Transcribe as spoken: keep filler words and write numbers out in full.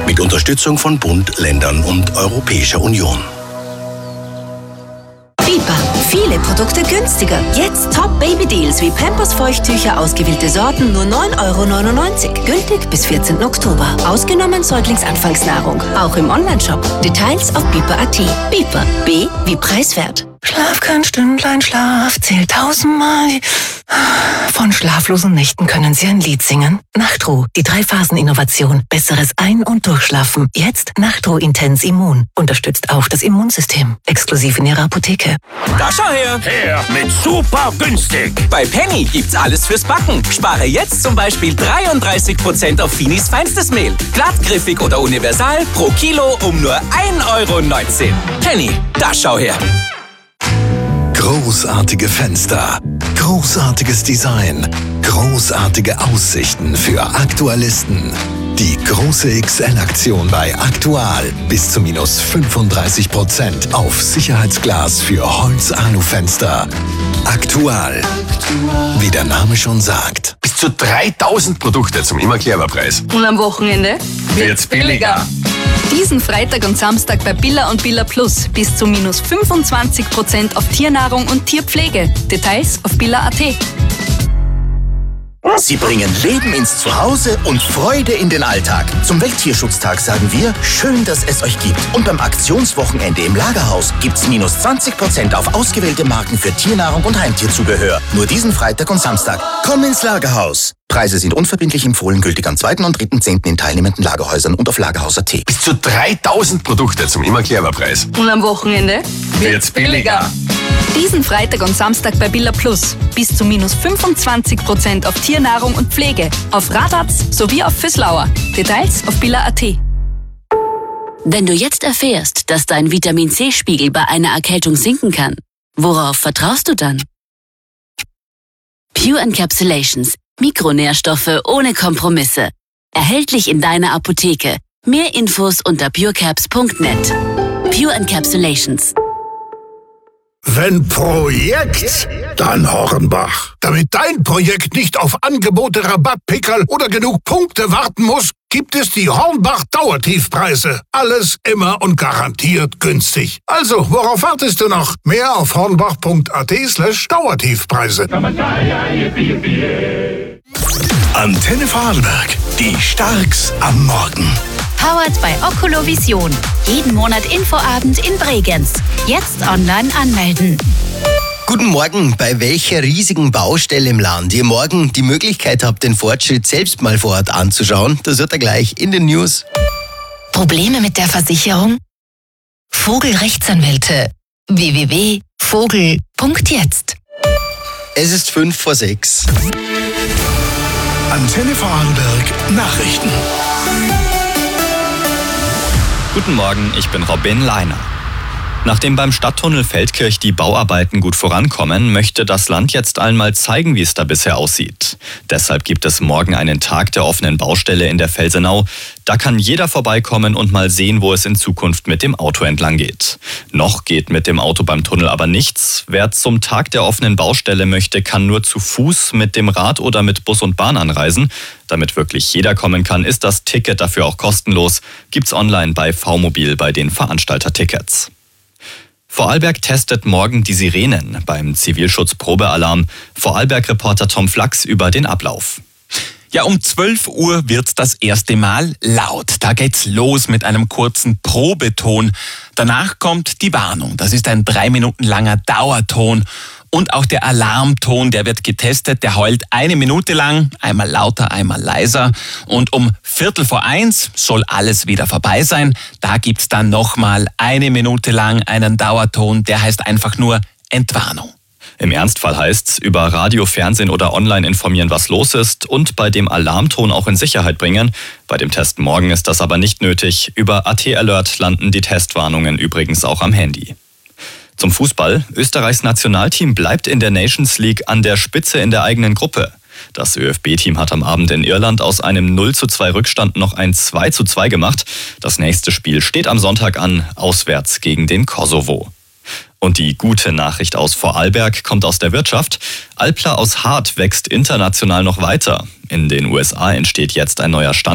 Mit Unterstützung von Bund, Ländern und Europäischer Union. Biber. Viele Produkte günstiger. Jetzt Top-Baby-Deals wie Pampers Feuchttücher, ausgewählte Sorten, nur neun Euro neunundneunzig. Gültig bis vierzehnten Oktober. Ausgenommen Säuglingsanfangsnahrung. Auch im Onlineshop. Details auf biber punkt at. Biber. B wie preiswert. Schlaf kein Stündlein Schlaf, zählt tausendmal. Von schlaflosen Nächten können Sie ein Lied singen. Nachtruh, die Drei-Phasen-Innovation. Besseres Ein- und Durchschlafen. Jetzt Nachtruh Intens Immun. Unterstützt auch das Immunsystem. Exklusiv in Ihrer Apotheke. Da schau her! Her mit super günstig! Bei Penny gibt's alles fürs Backen. Spare jetzt zum Beispiel dreiunddreißig Prozent auf Finis feinstes Mehl. Glattgriffig oder universal pro Kilo um nur ein Euro neunzehn. Penny, da schau her! Großartige Fenster, großartiges Design, großartige Aussichten für Aktualisten. Die große X L-Aktion bei Aktual. Bis zu minus fünfunddreißig Prozent auf Sicherheitsglas für Holz-Alu-Fenster. Aktual. Wie der Name schon sagt. Bis zu dreitausend Produkte zum immer clever Preis. Und am Wochenende wird's billiger. Diesen Freitag und Samstag bei Billa und Billa Plus bis zu minus fünfundzwanzig Prozent auf Tiernahrung und Tierpflege. Details auf billa punkt at. Sie bringen Leben ins Zuhause und Freude in den Alltag. Zum Welttierschutztag sagen wir, schön, dass es euch gibt. Und beim Aktionswochenende im Lagerhaus gibt's minus zwanzig Prozent auf ausgewählte Marken für Tiernahrung und Heimtierzubehör. Nur diesen Freitag und Samstag. Komm ins Lagerhaus. Preise sind unverbindlich empfohlen, gültig am zweiten und dritten zehnten in teilnehmenden Lagerhäusern und auf lagerhaus punkt at. Bis zu dreitausend Produkte zum immer clever Preis. Und am Wochenende wird's billiger. Diesen Freitag und Samstag bei Billa Plus bis zu minus fünfundzwanzig Prozent auf Tiernahrung und Pflege, auf Radatz sowie auf Füsslauer. Details auf billa punkt at. Wenn du jetzt erfährst, dass dein Vitamin-C-Spiegel bei einer Erkältung sinken kann, worauf vertraust du dann? Pure Encapsulations. Mikronährstoffe ohne Kompromisse. Erhältlich in deiner Apotheke. Mehr Infos unter purecaps punkt net. Pure Encapsulations. Wenn Projekt, dann Hornbach. Damit dein Projekt nicht auf Angebote, Rabattpickerl oder genug Punkte warten muss, gibt es die Hornbach Dauertiefpreise. Alles immer und garantiert günstig. Also, worauf wartest du noch? Mehr auf hornbach punkt at slash Dauertiefpreise. Antenne Vorarlberg. Die Starks am Morgen. Powered bei Oculovision. Jeden Monat Infoabend in Bregenz. Jetzt online anmelden. Guten Morgen. Bei welcher riesigen Baustelle im Land ihr morgen die Möglichkeit habt, den Fortschritt selbst mal vor Ort anzuschauen, das hört ihr gleich in den News. Probleme mit der Versicherung? Vogelrechtsanwälte. w w w punkt vogel punkt jetzt. Es ist fünf vor sechs. Antenne Vorarlberg Nachrichten. Guten Morgen, ich bin Robin Leiner. Nachdem beim Stadttunnel Feldkirch die Bauarbeiten gut vorankommen, möchte das Land jetzt einmal zeigen, wie es da bisher aussieht. Deshalb gibt es morgen einen Tag der offenen Baustelle in der Felsenau. Da kann jeder vorbeikommen und mal sehen, wo es in Zukunft mit dem Auto entlang geht. Noch geht mit dem Auto beim Tunnel aber nichts. Wer zum Tag der offenen Baustelle möchte, kann nur zu Fuß, mit dem Rad oder mit Bus und Bahn anreisen. Damit wirklich jeder kommen kann, ist das Ticket dafür auch kostenlos. Gibt's online bei V-Mobil bei den Veranstaltertickets. Vorarlberg testet morgen die Sirenen beim Zivilschutz-Probealarm. Vorarlberg-Reporter Tom Flachs über den Ablauf. Ja, um zwölf Uhr wird's das erste Mal laut. Da geht's los mit einem kurzen Probeton. Danach kommt die Warnung. Das ist ein drei Minuten langer Dauerton. Und auch der Alarmton, der wird getestet, der heult eine Minute lang, einmal lauter, einmal leiser. Und um Viertel vor eins soll alles wieder vorbei sein. Da gibt's dann nochmal eine Minute lang einen Dauerton, der heißt einfach nur Entwarnung. Im Ernstfall heißt's, über Radio, Fernsehen oder online informieren, was los ist und bei dem Alarmton auch in Sicherheit bringen. Bei dem Test morgen ist das aber nicht nötig. Über A T Alert landen die Testwarnungen übrigens auch am Handy. Zum Fußball. Österreichs Nationalteam bleibt in der Nations League an der Spitze in der eigenen Gruppe. Das Ö F B-Team hat am Abend in Irland aus einem null zu zwei Rückstand noch ein zwei zu zwei gemacht. Das nächste Spiel steht am Sonntag an, auswärts gegen den Kosovo. Und die gute Nachricht aus Vorarlberg kommt aus der Wirtschaft. Alpla aus Hart wächst international noch weiter. In den U S A entsteht jetzt ein neuer Standort.